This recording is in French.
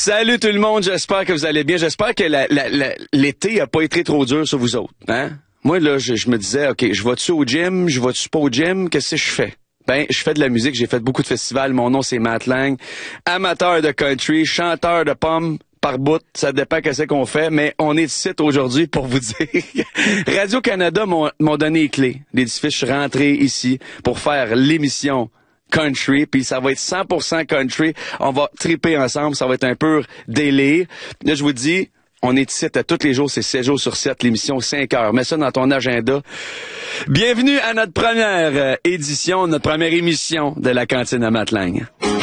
Salut tout le monde, j'espère que vous allez bien. J'espère que l'été a pas été trop dur sur vous autres. Hein? Moi, là, je me disais, OK, je vais-tu au gym, je vais-tu pas au gym, qu'est-ce que je fais? Ben, je fais de la musique, j'ai fait beaucoup de festivals. Mon nom, c'est Matt Lang. Amateur de country, chanteur de pommes par bout, ça dépend qu'est-ce qu'on fait, mais on est ici aujourd'hui pour vous dire. Radio-Canada m'ont donné les clés d'édifice. Je suis rentré ici pour faire l'émission country, puis ça va être 100% country. On va triper ensemble, ça va être un pur délire. Là, je vous dis, on est ici à tous les jours, c'est 7 jours sur 7, l'émission 5 heures. Mets ça dans ton agenda. Bienvenue à notre première édition, notre première émission de la cantine à Matt Lang.